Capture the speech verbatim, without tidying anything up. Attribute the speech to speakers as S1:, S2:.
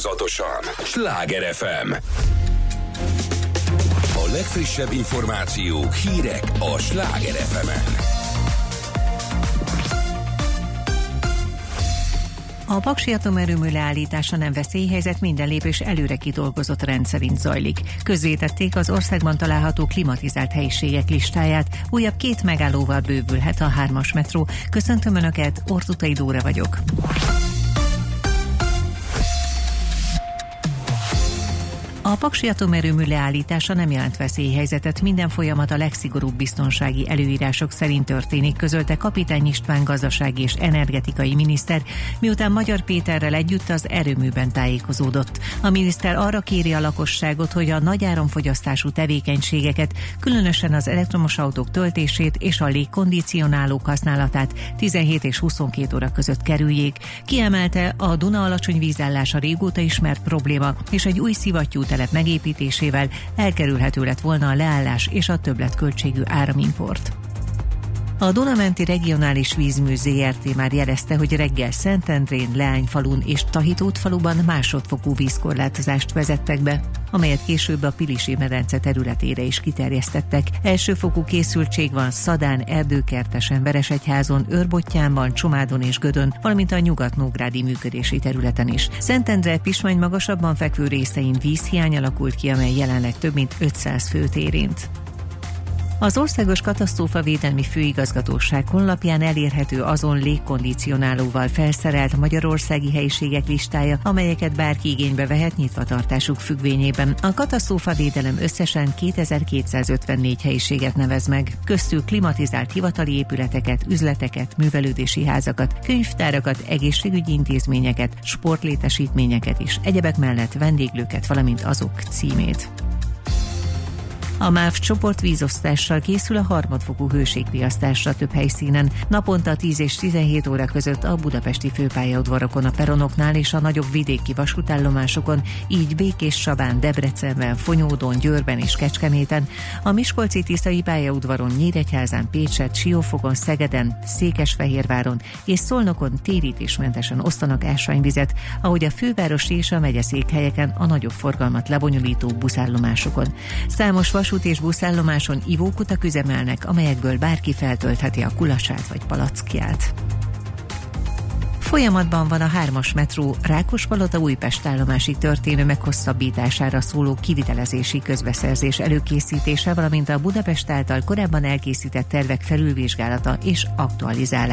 S1: Változatosan. Sláger ef em. A legfrissebb információk, hírek a Sláger ef emen.
S2: A paksi atomerőmű leállítása nem veszélyhelyzet, minden lépés előre kidolgozott rend szerint zajlik. Közzétették az országban található klimatizált helyiségek listáját. Újabb két megállóval bővülhet a hármas metró. Köszöntöm Önöket, Ortutai Dóra vagyok. A paksi atomerőmű leállítása nem jelent veszélyhelyzetet, minden folyamat a legszigorúbb biztonsági előírások szerint történik, közölte Kapitány István gazdasági és energetikai miniszter, miután Magyar Péterrel együtt az erőműben tájékozódott. A miniszter arra kéri a lakosságot, hogy a nagy áramfogyasztású tevékenységeket, különösen az elektromos autók töltését és a légkondicionálók használatát tizenhét és huszonkét óra között kerüljék. Kiemelte, a Duna alacsony vízállása régóta ismert probléma, és egy új szivattyú telep megépítésével elkerülhető lett volna a leállás és a többletköltségű áramimport. A Dunamenti Regionális Vízmű zé er té már jelezte, hogy reggel Szentendrén, Leányfalun és Tahitótfaluban másodfokú vízkorlátozást vezettek be, amelyet később a Pilisi-medence területére is kiterjesztettek. Elsőfokú készültség van Szadán, Erdőkertesen, Veresegyházon, Őrbottyánban, Csomádon és Gödön, valamint a nyugat-nógrádi működési területen is. Szentendre Pismány magasabban fekvő részein vízhiány alakult ki, amely jelenleg több mint ötszáz főt érint. Az Országos Katasztrófavédelmi Főigazgatóság honlapján elérhető azon légkondicionálóval felszerelt magyarországi helyiségek listája, amelyeket bárki igénybe vehet nyitvatartásuk függvényében. A katasztrófavédelem összesen kétezer-kétszázötvennégy helyiséget nevez meg, köztük klimatizált hivatali épületeket, üzleteket, művelődési házakat, könyvtárakat, egészségügyi intézményeket, sportlétesítményeket és egyebek mellett vendéglőket, valamint azok címét. A MÁV csoport vízosztással készül a harmadfokú hőségriasztásra több helyszínen. Naponta tíz és tizenhét óra között a budapesti főpályaudvarokon, a peronoknál és a nagyobb vidéki vasútállomásokon, így Békés-Csabán, Debrecenben, Fonyódon, Győrben és Kecskeméten, a miskolci-tiszai pályaudvaron, Nyíregyházán, Pécsett, Siófokon, Szegeden, Székesfehérváron és Szolnokon térítésmentesen osztanak ásványvizet, ahogy a fővárosi és a megyeszékhelyeken a nagyobb forgalmat lebonyolító buszállomásokon. Számos vasút és buszállomáson ivókutak üzemelnek, amelyekből bárki feltöltheti a kulacsát vagy palackját. Folyamatban van a hármas metró Rákospalota-Újpest állomásig történő meghosszabbítására szóló kivitelezési közbeszerzés előkészítése, valamint a Budapest által korábban elkészített tervek felülvizsgálata és aktualizálása.